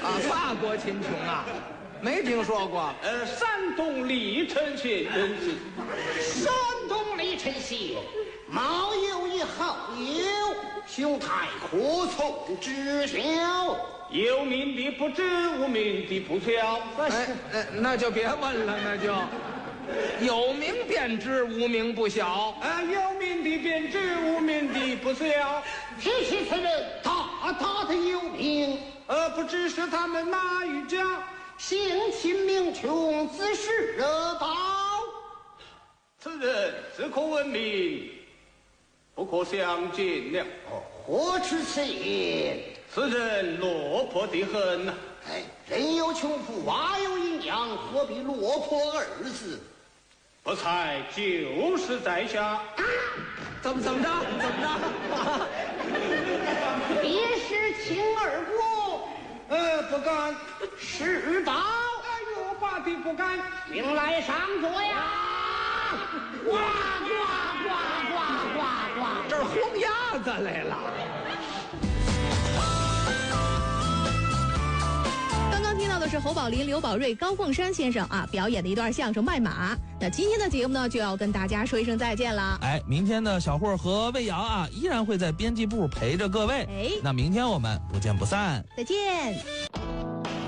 法国秦琼啊，没听说过。 山东历城县人士。 山东历城县貌有一好友，兄台可从知晓？ 有名的不知，无名的不晓。 那就别问了，那就有名便知，无名不晓。 有名的便知，无名的不晓。 提起此人，大大的有名， 不知是他们哪一家？ 性情名穷，自是热宝。 此人只可闻名，不可相见了。 何知此言？ 此人落魄得很呐。 人有穷富，娃有营养，何必落魄二字？ 不才就是在下。 怎么着？ 别是秦二国。 不敢。 是宝。 有话的不敢。 请来上座呀！呱呱呱呱呱呱！ 这儿轰鸭子来了。 刚刚听到的是侯宝林、刘宝瑞、高凤山先生表演的一段相声《卖马》。那今天的节目呢，就要跟大家说一声再见了。 明天的小霍和魏瑶依然会在编辑部陪着各位。那明天我们不见不散。 再见。